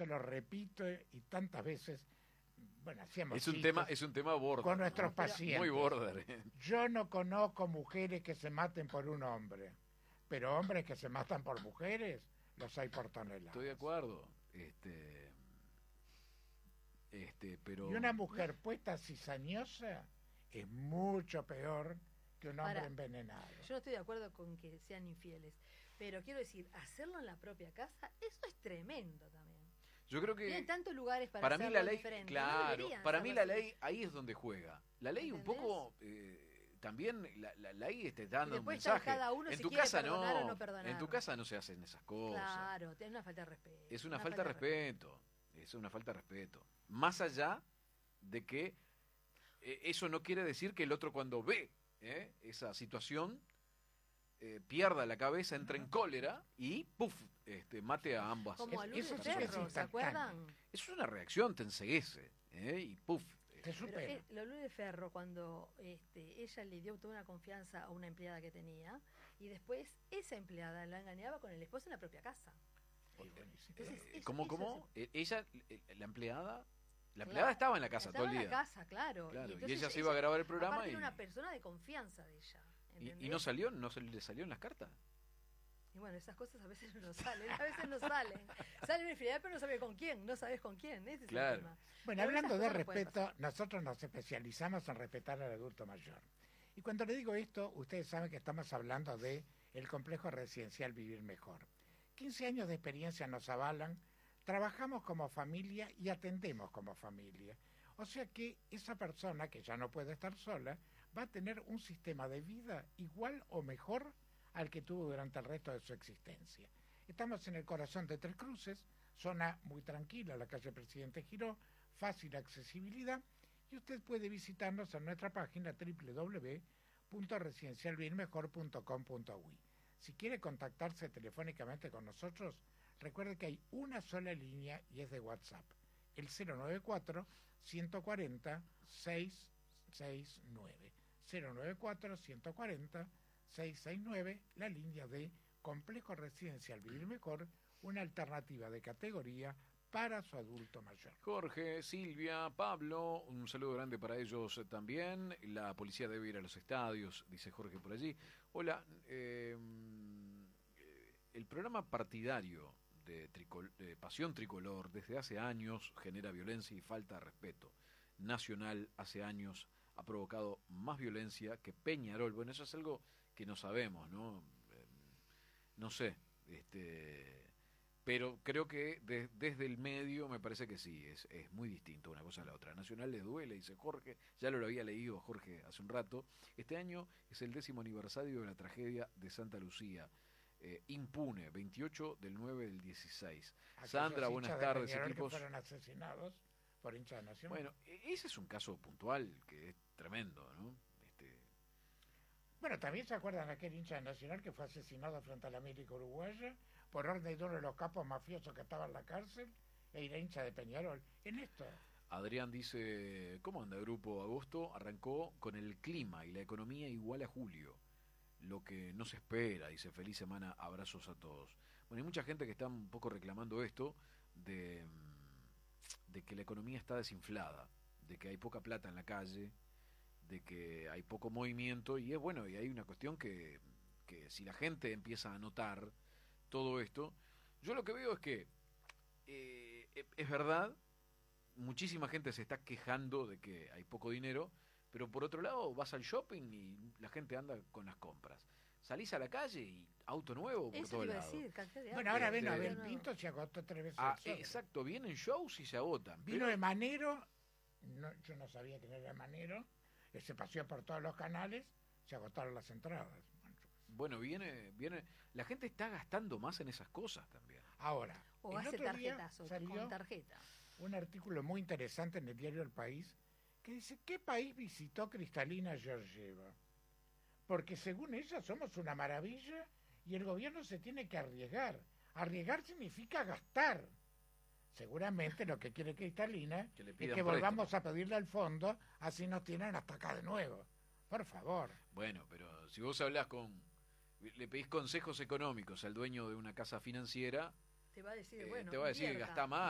esto lo repito y tantas veces, bueno, hacíamos Es un chistes tema border, con nuestros ¿no? pacientes. Muy border. Yo no conozco mujeres que se maten por un hombre, pero hombres que se matan por mujeres, los hay por toneladas. Estoy de acuerdo. Pero Y una mujer puesta cizañosa es mucho peor que un hombre Ahora, envenenado. Yo no estoy de acuerdo con que sean infieles, pero quiero decir, hacerlo en la propia casa, eso es tremendo también. yo creo que Tienen tantos lugares para para mí hacerlo la ley, diferente. claro, No deberían para mí hacerlo la así. ley ahí es donde juega. La ley un ¿Entendés? poco también la ley está dando Y un después ya mensaje. cada uno En si tu quiere casa perdonar o no, no perdonar. en tu casa no se hacen esas cosas. Claro, tiene una falta de respeto. Es una falta de respeto. Es una falta de respeto. Más allá de que eso no quiere decir que el otro cuando ve esa situación pierda la cabeza, entre en cólera y ¡puf! Mate a ambas. Como a Luz eso de sí que es Ferro, ¿se instantáneo. acuerdan? Eso es una reacción, te enceguece, y ¡puf! Te Pero supera. la Luz de Ferro, cuando ella le dio toda una confianza a una empleada que tenía, y después esa empleada la engañaba con el esposo en la propia casa. Entonces, ¿Cómo? Ella, la empleada Claro, estaba en la casa todo el día. Estaba en la casa, claro. Claro, y entonces ella se iba a grabar el programa aparte y- era una persona de confianza de ella. ¿Y no salió? ¿No le salió en las cartas? Y bueno, esas cosas a veces no salen, a veces no salen. Salen en infidelidad, pero no sabes con quién, no sabes con quién. Ese Claro. es el tema. Bueno, Pero hablando esas de cosas no pueden respeto, pasar. nosotros nos especializamos en respetar al adulto mayor. Y cuando le digo esto, ustedes saben que estamos hablando de el complejo residencial Vivir Mejor. 15 años de experiencia nos avalan, trabajamos como familia y atendemos como familia. O sea que esa persona que ya no puede estar sola va a tener un sistema de vida igual o mejor al que tuvo durante el resto de su existencia. Estamos en el corazón de Tres Cruces, zona muy tranquila, la calle Presidente Giró, fácil accesibilidad, y usted puede visitarnos en nuestra página www.residencialvivirmejor.com.uy. Si quiere contactarse telefónicamente con nosotros, recuerde que hay una sola línea y es de WhatsApp, el 094-140-669. 094-140-669, la línea de Complejo Residencial Vivir Mejor, una alternativa de categoría para su adulto mayor. Jorge, Silvia, Pablo, un saludo grande para ellos también. La policía debe ir a los estadios, dice Jorge por allí. Hola, el programa partidario de Pasión Tricolor desde hace años genera violencia y falta de respeto. Nacional hace años ha provocado más violencia que Peñarol. Bueno, eso es algo que no sabemos, ¿no? No sé, pero creo que desde el medio me parece que sí, es muy distinto una cosa a la otra. Nacional les duele, dice Jorge, ya lo había leído Jorge hace un rato. Este año es el 10º aniversario de la tragedia de Santa Lucía. Impune, 28 del 9 del 16. Sandra, buenas tardes, equipos. Que fueron asesinados por hinchas de Nación. Bueno, ese es un caso puntual que es tremendo, ¿no? Bueno, también se acuerdan de aquel hincha de Nacional que fue asesinado frente a la América Uruguaya por orden de uno de los capos mafiosos que estaba en la cárcel, e era hincha de Peñarol. En esto. Adrián dice, ¿cómo anda Grupo Agosto? Arrancó con el clima y la economía igual a julio. Lo que no se espera, dice, feliz semana, abrazos a todos. Bueno, hay mucha gente que está un poco reclamando esto de que la economía está desinflada, de que hay poca plata en la calle, de que hay poco movimiento, y es bueno, y hay una cuestión que si la gente empieza a notar todo esto, yo lo que veo es que es verdad, muchísima gente se está quejando de que hay poco dinero, pero por otro lado vas al shopping y la gente anda con las compras. Salís a la calle y auto nuevo por Eso todo te iba a lado. decir, cantidad de Bueno, autos. ahora ven a Abel Nuevo. Pinto, se agotó 3 veces Ah, el sobre. exacto, vienen shows y se agotan. Vino pero- de Manero, yo no sabía que era Manero, se paseó por todos los canales, se agotaron las entradas. Bueno, viene, la gente está gastando más en esas cosas también. Ahora, O el hace otro día tarjetazo, salió con tarjeta. un artículo muy interesante en el diario El País que dice, ¿qué país visitó Cristalina Georgieva? Porque según ella somos una maravilla y el gobierno se tiene que arriesgar. Arriesgar significa gastar. Seguramente lo que quiere Cristalina Que le es pidan que préstamo. volvamos a pedirle al fondo, así nos tienen hasta acá de nuevo. Por favor. Bueno, pero si vos hablás le pedís consejos económicos al dueño de una casa financiera, Te va a decir, bueno, te va a decir invierta. gastá más.